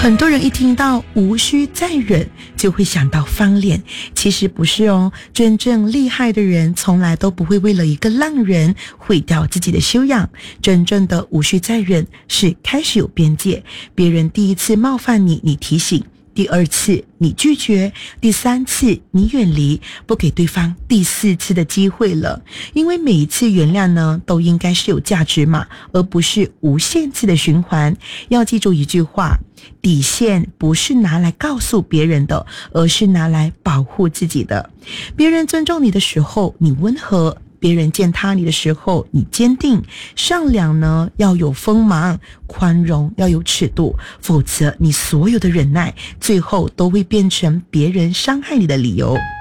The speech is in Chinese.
很多人一听到无需再忍就会想到翻脸，其实不是哦，真正厉害的人从来都不会为了一个浪人毁掉自己的修养。真正的无需再忍是开始有边界，别人第一次冒犯你，你提醒；第二次你拒绝，第三次你远离，不给对方第四次的机会了。因为每一次原谅呢，都应该是有价值嘛，而不是无限次的循环。要记住一句话，底线不是拿来告诉别人的，而是拿来保护自己的。别人尊重你的时候，你温和；别人践踏你的时候，你坚定。善良呢，要有锋芒；宽容要有尺度，否则你所有的忍耐，最后都会变成别人伤害你的理由。